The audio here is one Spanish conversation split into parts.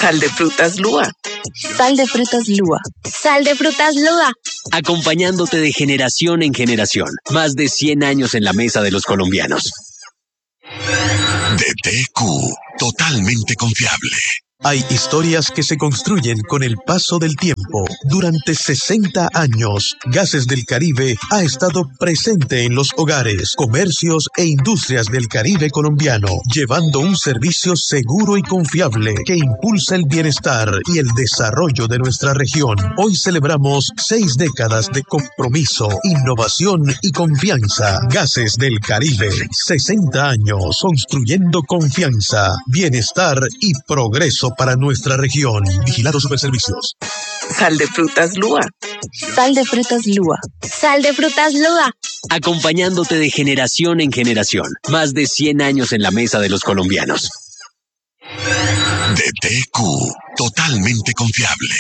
Sal de frutas Lua. Sal de frutas Lua. Sal de frutas Lua. Acompañándote de generación en generación. Más de 100 años en la mesa de los colombianos. DTQ, totalmente confiable. Hay historias que se construyen con el paso del tiempo. Durante 60 años, Gases del Caribe ha estado presente en los hogares, comercios e industrias del Caribe colombiano, llevando un servicio seguro y confiable que impulsa el bienestar y el desarrollo de nuestra región. Hoy celebramos 6 décadas de compromiso, innovación y confianza. Gases del Caribe, 60 años construyendo confianza, bienestar y progreso para nuestra región. Vigilado Superservicios. Sal de frutas Lua. Sal de frutas Lua. Sal de frutas Lua. Acompañándote de generación en generación. Más de 100 años en la mesa de los colombianos. DTQ, totalmente confiable.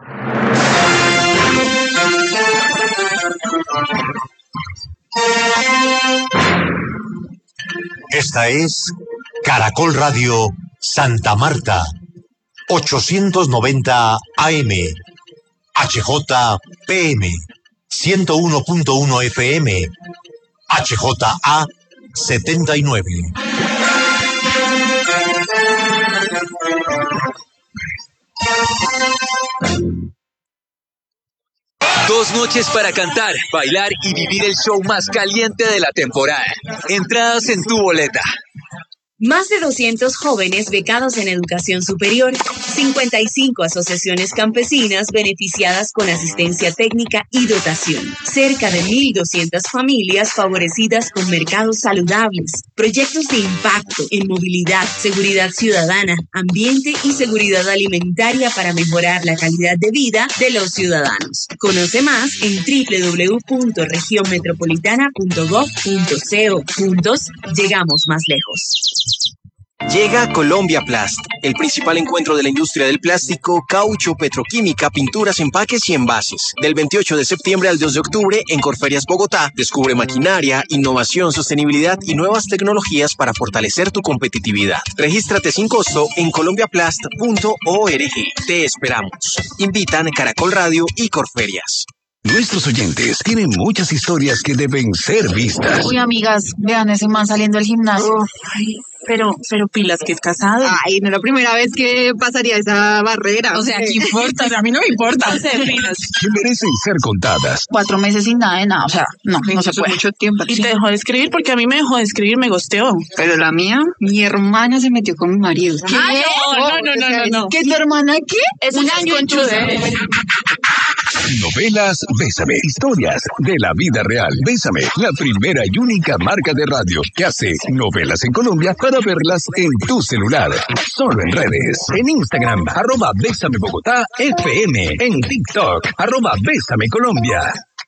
Esta es Caracol Radio Santa Marta, 890 AM, HJPM, 101.1 FM, HJA 79. Dos noches para cantar, bailar y vivir el show más caliente de la temporada. Entradas en tu boleta. Más de 200 jóvenes becados en educación superior, 55 asociaciones campesinas beneficiadas con asistencia técnica y dotación, cerca de 1.200 familias favorecidas con mercados saludables, proyectos de impacto en movilidad, seguridad ciudadana, ambiente y seguridad alimentaria para mejorar la calidad de vida de los ciudadanos. Conoce más en www.regionmetropolitana.gov.co. Juntos, llegamos más lejos. Llega Colombia Plast, el principal encuentro de la industria del plástico, caucho, petroquímica, pinturas, empaques y envases. Del 28 de septiembre al 2 de octubre en Corferias Bogotá, descubre maquinaria, innovación, sostenibilidad y nuevas tecnologías para fortalecer tu competitividad. Regístrate sin costo en colombiaplast.org. Te esperamos. Invitan Caracol Radio y Corferias. Nuestros oyentes tienen muchas historias que deben ser vistas. Uy, amigas, vean ese man saliendo del gimnasio. Ay, pero pilas que es casado. Ay, no es la primera vez que pasaría esa barrera. O sea, ¿qué importa? A mí no me importa. Pilas. Que merecen ser contadas. 4 meses sin nada de nada, o sea, no se puede. Mucho tiempo. Y te dejó de escribir porque a mí me dejó de escribir, me gosteó. Pero la mía, mi hermana se metió con mi marido. ¿Qué? No. ¿Qué, tu hermana qué? Es un año en Novelas Bésame. Historias de la vida real. Bésame, la primera y única marca de radio que hace novelas en Colombia para verlas en tu celular. Solo en redes. En Instagram, @Bésame Bogotá FM. En TikTok, @Bésame Colombia.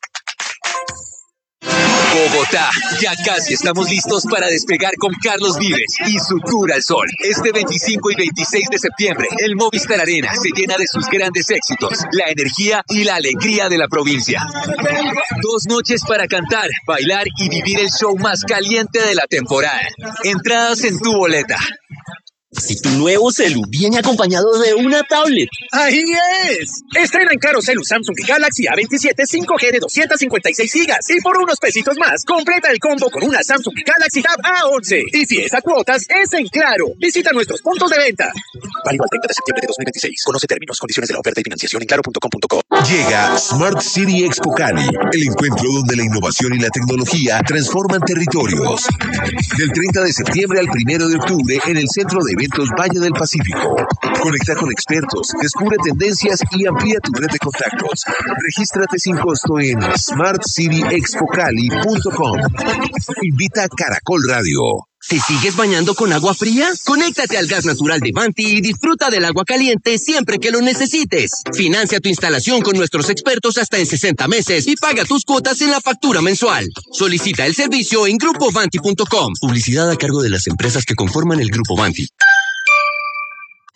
Bogotá, ya casi estamos listos para despegar con Carlos Vives y su Tour al Sol. Este 25 y 26 de septiembre, el Movistar Arena se llena de sus grandes éxitos, la energía y la alegría de la provincia. 2 noches para cantar, bailar y vivir el show más caliente de la temporada. Entradas en tu boleta. Y tu nuevo celu viene acompañado de una tablet. ¡Ahí es! Estrena en Claro Celu Samsung Galaxy A27 5G de 256 gigas. Y por unos pesitos más, completa el combo con una Samsung Galaxy Tab A11. Y si es a cuotas, es en Claro. Visita nuestros puntos de venta. Válido al 30 de septiembre de 2026. Conoce términos, condiciones de la oferta y financiación en claro.com.co. Llega Smart City Expo Cali, el encuentro donde la innovación y la tecnología transforman territorios. Del 30 de septiembre al 1 de octubre en el Centro de Eventos Valle del Pacífico. Conecta con expertos, descubre tendencias y amplía tu red de contactos. Regístrate sin costo en smartcityexpocali.com. Invita a Caracol Radio. ¿Te sigues bañando con agua fría? Conéctate al gas natural de Vanti y disfruta del agua caliente siempre que lo necesites. Financia tu instalación con nuestros expertos hasta en 60 meses y paga tus cuotas en la factura mensual. Solicita el servicio en grupovanti.com. Publicidad a cargo de las empresas que conforman el Grupo Vanti.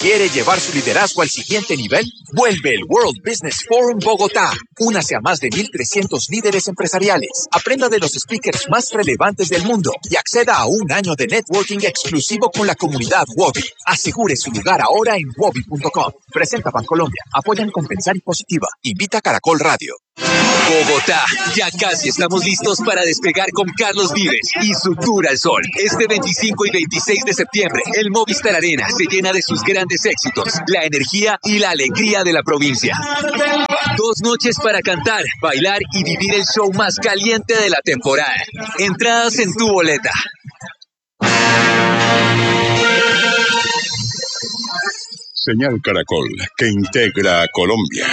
¿Quiere llevar su liderazgo al siguiente nivel? Vuelve el World Business Forum Bogotá. Únase a más de 1,300 líderes empresariales. Aprenda de los speakers más relevantes del mundo y acceda a un año de networking exclusivo con la comunidad Wobi. Asegure su lugar ahora en wobi.com. Presenta Bancolombia. Apoyan Compensar y Positiva. Invita a Caracol Radio. Bogotá, ya casi estamos listos para despegar con Carlos Vives y su Tour al Sol. Este 25 y 26 de septiembre, el Movistar Arena se llena de sus grandes éxitos, la energía y la alegría de la provincia. 2 noches para cantar, bailar y vivir el show más caliente de la temporada. Entradas en tu boleta. Señal Caracol, que integra a Colombia.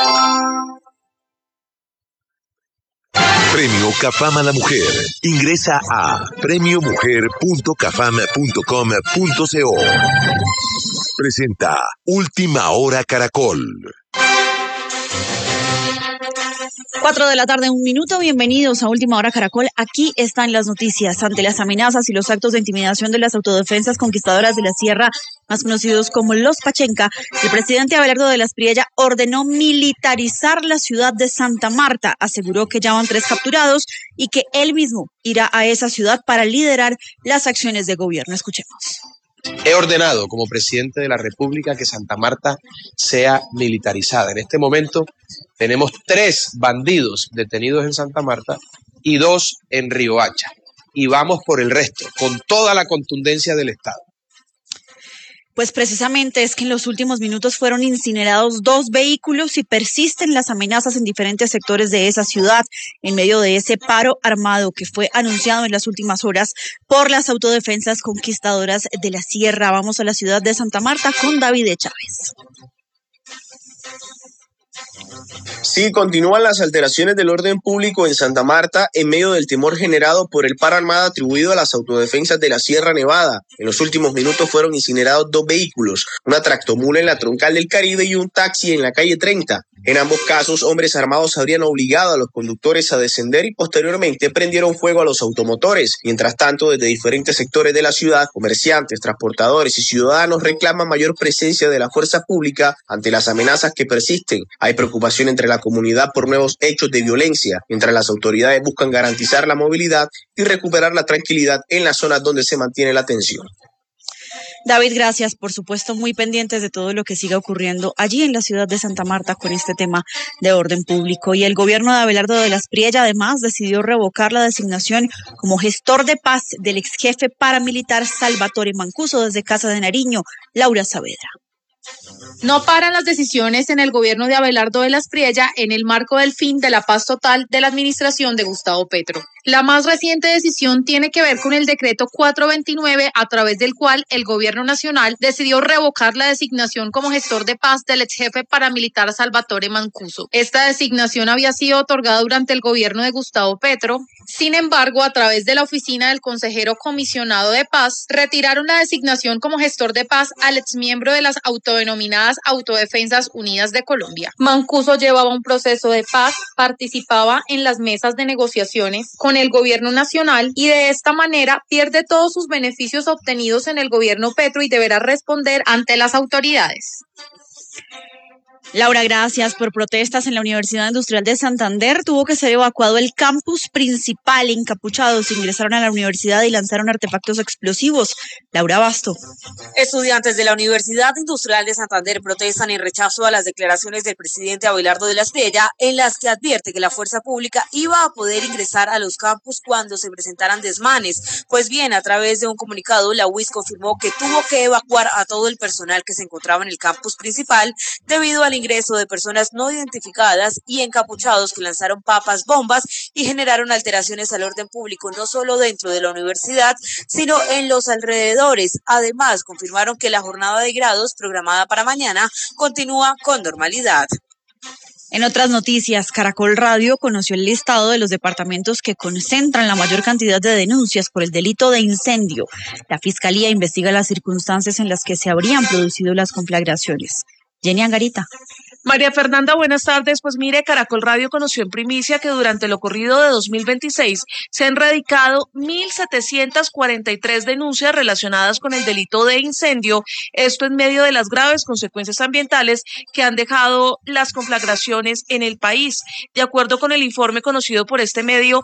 Premio Cafam a la Mujer. Ingresa a premiomujer.cafam.com.co. Presenta Última Hora Caracol. 4 de la tarde, 1 minuto. Bienvenidos a Última Hora Caracol. Aquí están las noticias. Ante las amenazas y los actos de intimidación de las autodefensas conquistadoras de la Sierra, más conocidos como los Pachenca, el presidente Abelardo de las Priella ordenó militarizar la ciudad de Santa Marta. Aseguró que ya van 3 capturados y que él mismo irá a esa ciudad para liderar las acciones de gobierno. Escuchemos. He ordenado como presidente de la República que Santa Marta sea militarizada. En este momento tenemos 3 bandidos detenidos en Santa Marta y 2 en Riohacha. Y vamos por el resto, con toda la contundencia del Estado. Pues precisamente es que en los últimos minutos fueron incinerados 2 vehículos y persisten las amenazas en diferentes sectores de esa ciudad en medio de ese paro armado que fue anunciado en las últimas horas por las autodefensas conquistadoras de la Sierra. Vamos a la ciudad de Santa Marta con David Chávez. Sí, continúan las alteraciones del orden público en Santa Marta en medio del temor generado por el paro armado atribuido a las autodefensas de la Sierra Nevada. En los últimos minutos fueron incinerados 2 vehículos, una tractomula en la Troncal del Caribe y un taxi en la calle 30. En ambos casos, hombres armados habrían obligado a los conductores a descender y posteriormente prendieron fuego a los automotores. Mientras tanto, desde diferentes sectores de la ciudad, comerciantes, transportadores y ciudadanos reclaman mayor presencia de la fuerza pública ante las amenazas que persisten. Hay preocupación entre la comunidad por nuevos hechos de violencia, mientras las autoridades buscan garantizar la movilidad y recuperar la tranquilidad en las zonas donde se mantiene la tensión. David, gracias. Por supuesto, muy pendientes de todo lo que siga ocurriendo allí en la ciudad de Santa Marta con este tema de orden público. Y el gobierno de Abelardo de las Priella además decidió revocar la designación como gestor de paz del ex jefe paramilitar Salvatore Mancuso. Desde Casa de Nariño, Laura Saavedra. No paran las decisiones en el gobierno de Abelardo de las Priella en el marco del fin de la paz total de la administración de Gustavo Petro. La más reciente decisión tiene que ver con el decreto 429, a través del cual el gobierno nacional decidió revocar la designación como gestor de paz del ex jefe paramilitar Salvatore Mancuso. Esta designación había sido otorgada durante el gobierno de Gustavo Petro. Sin embargo, a través de la oficina del consejero comisionado de paz, retiraron la designación como gestor de paz al exmiembro de las autodenominadas Autodefensas Unidas de Colombia. Mancuso llevaba un proceso de paz, participaba en las mesas de negociaciones con el gobierno nacional y de esta manera pierde todos sus beneficios obtenidos en el gobierno Petro y deberá responder ante las autoridades. Laura, gracias. Por protestas en la Universidad Industrial de Santander, tuvo que ser evacuado el campus principal. Encapuchados ingresaron a la universidad y lanzaron artefactos explosivos. Laura Basto. Estudiantes de la Universidad Industrial de Santander protestan en rechazo a las declaraciones del presidente Abelardo de las Priella, en las que advierte que la fuerza pública iba a poder ingresar a los campus cuando se presentaran desmanes. Pues bien, a través de un comunicado, la UIS confirmó que tuvo que evacuar a todo el personal que se encontraba en el campus principal debido al ingreso de personas no identificadas y encapuchados que lanzaron papas, bombas y generaron alteraciones al orden público, no solo dentro de la universidad, sino en los alrededores. Además, confirmaron que la jornada de grados programada para mañana continúa con normalidad. En otras noticias, Caracol Radio conoció el listado de los departamentos que concentran la mayor cantidad de denuncias por el delito de incendio. La Fiscalía investiga las circunstancias en las que se habrían producido las conflagraciones. Jenny Angarita. María Fernanda, buenas tardes. Pues mire, Caracol Radio conoció en primicia que durante lo corrido de 2026 se han radicado 1.743 denuncias relacionadas con el delito de incendio, esto en medio de las graves consecuencias ambientales que han dejado las conflagraciones en el país. De acuerdo con el informe conocido por este medio,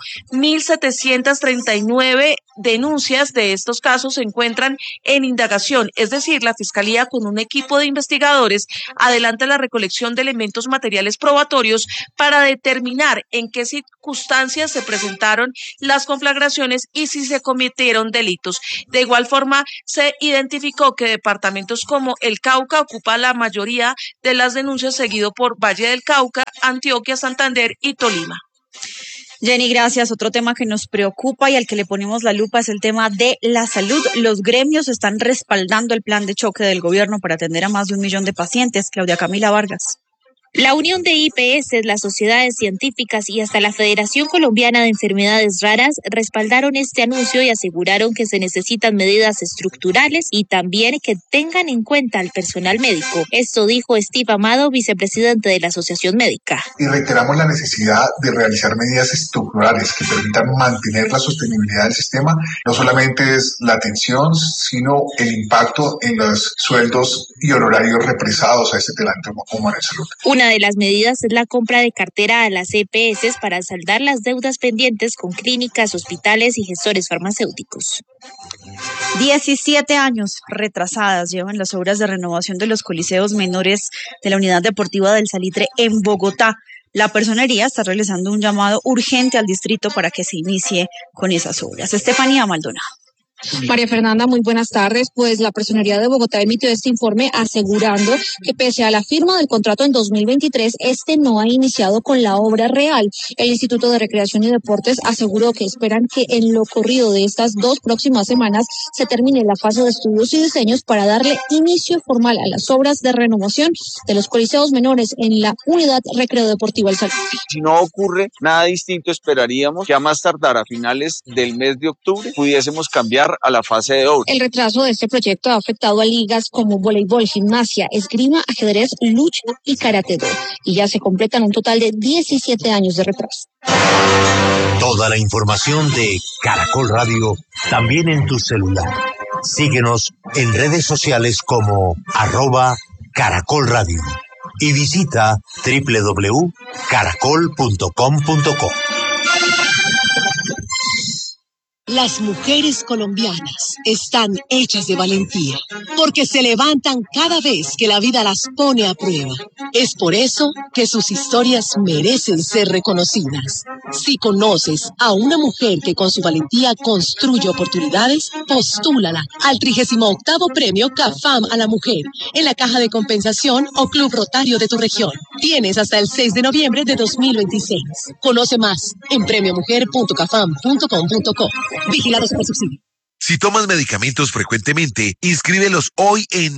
1.739 denuncias de estos casos se encuentran en indagación, es decir, la Fiscalía con un equipo de investigadores adelanta la recolección de elementos materiales probatorios para determinar en qué circunstancias se presentaron las conflagraciones y si se cometieron delitos. De igual forma, se identificó que departamentos como el Cauca ocupa la mayoría de las denuncias, seguido por Valle del Cauca, Antioquia, Santander y Tolima. Jenny, gracias. Otro tema que nos preocupa y al que le ponemos la lupa es el tema de la salud. Los gremios están respaldando el plan de choque del gobierno para atender a más de 1 millón de pacientes. Claudia Camila Vargas. La Unión de IPS, las sociedades científicas y hasta la Federación Colombiana de Enfermedades Raras respaldaron este anuncio y aseguraron que se necesitan medidas estructurales y también que tengan en cuenta al personal médico. Esto dijo Steve Amado, vicepresidente de la Asociación Médica. Y reiteramos la necesidad de realizar medidas estructurales que permitan mantener la sostenibilidad del sistema. No solamente es la atención, sino el impacto en los sueldos y honorarios represados a este talento humano en salud. Una de las medidas es la compra de cartera a las EPS para saldar las deudas pendientes con clínicas, hospitales y gestores farmacéuticos. 17 años retrasadas llevan las obras de renovación de los coliseos menores de la Unidad Deportiva del Salitre en Bogotá. La personería está realizando un llamado urgente al distrito para que se inicie con esas obras. Estefanía Maldonado. María Fernanda, muy buenas tardes. Pues la Personería de Bogotá emitió este informe asegurando que pese a la firma del contrato en 2023, este no ha iniciado con la obra real. El Instituto de Recreación y Deportes aseguró que esperan que en lo corrido de estas 2 próximas semanas se termine la fase de estudios y diseños para darle inicio formal a las obras de renovación de los coliseos menores en la Unidad Recreo Deportiva El Salitre. Si no ocurre nada distinto, esperaríamos que a más tardar a finales del mes de octubre pudiésemos cambiar a la fase de obra. El retraso de este proyecto ha afectado a ligas como voleibol, gimnasia, esgrima, ajedrez, lucha y karate-do, y ya se completan un total de 17 años de retraso. Toda la información de Caracol Radio también en tu celular. Síguenos en redes sociales como @Caracol Radio y visita www.caracol.com.co. Las mujeres colombianas están hechas de valentía, porque se levantan cada vez que la vida las pone a prueba. Es por eso que sus historias merecen ser reconocidas. Si conoces a una mujer que con su valentía construye oportunidades, postúlala al 38º Premio CAFAM a la Mujer, en la Caja de Compensación o Club Rotario de tu región. Tienes hasta el 6 de noviembre de 2026. Conoce más en premiomujer.cafam.com.co. Vigilado Supersubsidio. Si tomas medicamentos frecuentemente, inscríbelos hoy en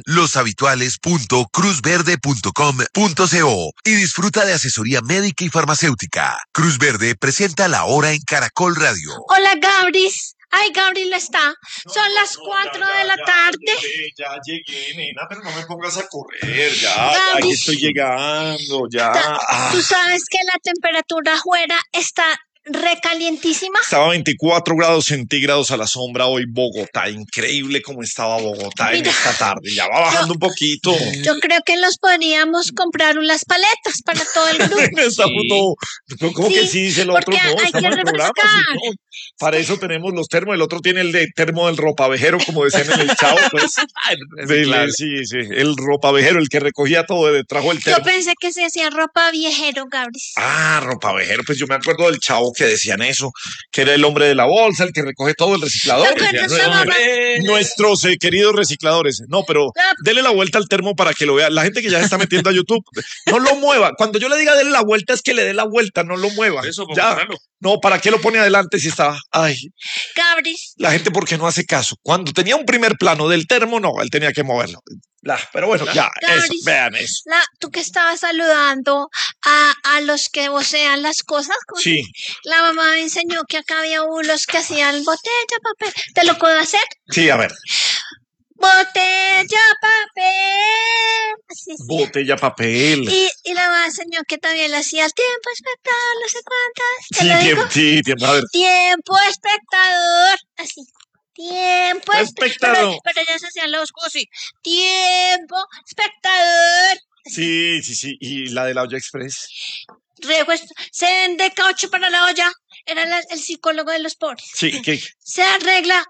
loshabituales.cruzverde.com.co y disfruta de asesoría médica y farmacéutica. Cruz Verde presenta La Hora en Caracol Radio. Hola, Gabris. Ay, Gabriel está. Son las 4 de la tarde. Ya llegué, nena, pero no me pongas a correr, ya. Aquí estoy llegando, ya. Tú sabes que la temperatura afuera está recalientísima. Estaba 24 grados centígrados a la sombra hoy Bogotá. Increíble cómo estaba Bogotá en esta tarde. Ya va bajando un poquito. Yo creo que nos podríamos comprar unas paletas para todo el grupo. ¿Cómo que sí? Dice el otro. No, hay que refrescar. Para eso tenemos los termos. El otro tiene el de termo del ropavejero, como decían en el Chavo. Pues. Sí. El ropavejero, el que recogía todo, trajo el termo. Yo pensé que se hacía ropa viejero, Gabriel. Ropavejero. Pues yo me acuerdo del Chavo que decían eso, que era el hombre de la bolsa, el que recoge todo, el reciclador. Nuestros queridos recicladores. No, pero dele la vuelta al termo para que lo vea. La gente que ya se está metiendo a YouTube, no lo mueva. Cuando yo le diga dele la vuelta, es que le dé la vuelta, no lo mueva. Eso, ya. No, ¿para qué lo pone adelante si está? Ay. Gabriel. La gente, ¿por qué no hace caso? Cuando tenía un primer plano del termo, no, él tenía que moverlo. Pero bueno, ya, eso, vean eso. Tú que estabas saludando a los que vocean las cosas. Sí. La mamá me enseñó que acá había unos que hacían botella, papel. ¿Te lo puedo hacer? Sí, a ver. Botella, papel. Sí. Botella, papel. Y Oiga, señor, que también le hacía el tiempo espectador, no sé cuántas. Sí, tiempo, a ver. Tiempo espectador, así. Tiempo espectador. Pero ya se hacían los cosas así. Tiempo espectador. Sí. ¿Y la de la olla express? Se vende caucho para la olla. Era el psicólogo de los pobres. Sí, ¿qué? Se arregla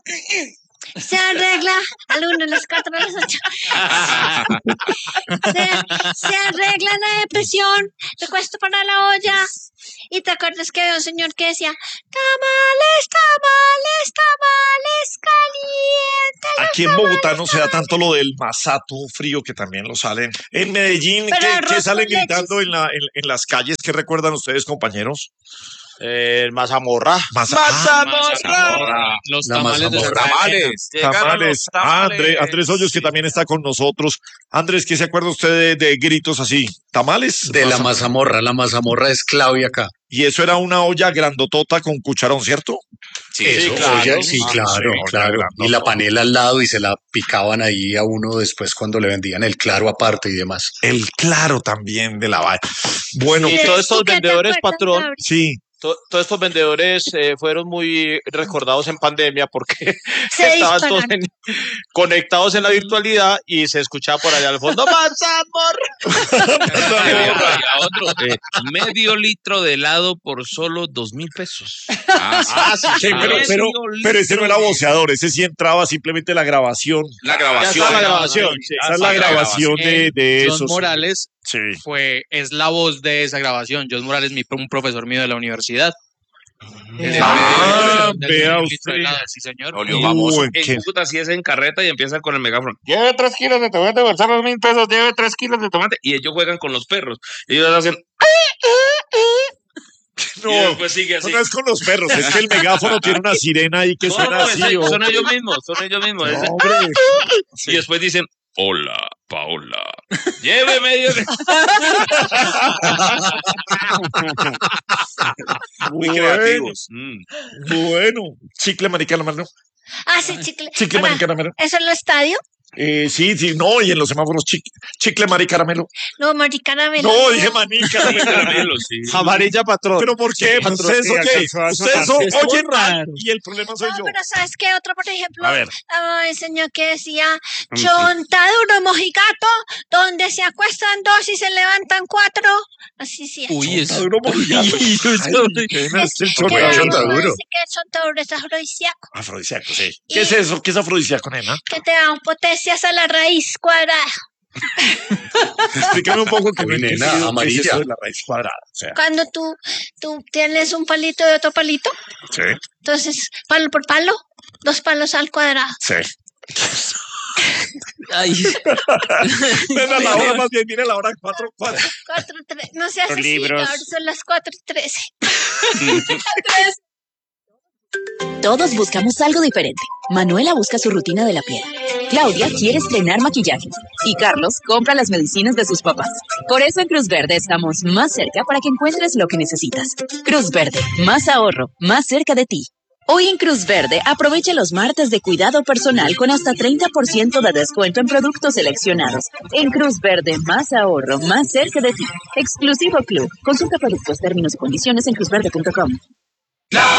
al 1, a las 4, a las 8. Se arregla la depresión, recuesto para la olla. Y te acuerdas que había un señor que decía, tamales calientes. Aquí en Bogotá no se da tanto lo del masato frío, que también lo salen. En Medellín, ¿qué salen gritando en las calles? ¿Qué recuerdan ustedes, compañeros? Mazamorra. Mazamorra. Los tamales de Tamales. Andrés Hoyos, que también está con nosotros. Andrés, ¿qué se acuerda usted de gritos así? ¿Tamales? De la mazamorra. La mazamorra es clave acá. Y eso era una olla grandotota con cucharón, ¿cierto? Sí, claro. Y la panela al lado y se la picaban ahí a uno después cuando le vendían el claro aparte y demás. El claro también de la vaina. Bueno, y todos estos vendedores, patrón. Sí. Todos estos vendedores fueron muy recordados en pandemia porque estaban todos conectados en la virtualidad y se escuchaba por allá al fondo ¡Mazamorra! Medio litro de helado por solo 2,000 pesos. Sí, pero ese no era voceador, ese sí entraba simplemente la grabación. La grabación Esa es la grabación de esos. John Morales es la voz de esa grabación. John Morales, un profesor mío de la universidad. Vea usted. Sí, señor. En Cúcuta sí es en carreta y empiezan con el megáfono. Lleve 3 kilos de tomate, bolsar los 1,000 pesos, lleve 3 kilos de tomate. Y ellos juegan con los perros. Y ellos hacen... No, pues sigue así. No es con los perros, es que el megáfono tiene una sirena ahí que suena así. Son ellos mismos. Y después dicen, hola, Paola. Lleve medio. Muy creativos. Bueno, chicle, marica, la mano. Sí, chicle. Chicle, marica, la mano. ¿Eso en el estadio? Sí, no, y en los semáforos chicle, maricaramelo. No, maricaramelo. No, dije maricaramelo, sí. Amarilla, patrón. ¿Pero por qué? Ustedes oyen raro. Y el problema soy yo. Pero ¿sabes qué? Otro, por ejemplo. A ver. El señor que decía, chontaduro mojigato, donde se acuestan 2 y se levantan 4. Así sí. Uy, es chontaduro mojigato. ¿Qué es el chontaduro? Que el chontaduro es afrodisíaco. Afrodisíaco, sí. ¿Qué es eso? ¿Qué es afrodisíaco, nena? Que te da potencias a la raíz cuadrada. Explícame un poco que nena amarilla. ¿Qué es eso de la raíz cuadrada? O sea. Cuando tú tienes un palito de otro palito, sí. Entonces, palo por palo, 2 palos al cuadrado. Sí. Ay. Mira la hora, más bien, mire la hora 4, 3. No seas así, libros. ahora son las 4:13. Todos buscamos algo diferente. Manuela busca su rutina de la piel. Claudia quiere estrenar maquillaje. Y Carlos compra las medicinas de sus papás. Por eso en Cruz Verde estamos más cerca para que encuentres lo que necesitas. Cruz Verde, más ahorro, más cerca de ti. Hoy en Cruz Verde, aprovecha los martes de cuidado personal con hasta 30% de descuento en productos seleccionados. En Cruz Verde, más ahorro, más cerca de ti. Exclusivo Club. Consulta productos, términos y condiciones en cruzverde.com.